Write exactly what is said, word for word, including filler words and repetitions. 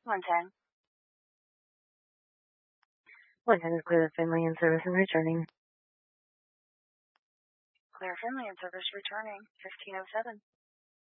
one ten. one ten is clear the family and service and returning. Clear family and service returning, fifteen oh seven.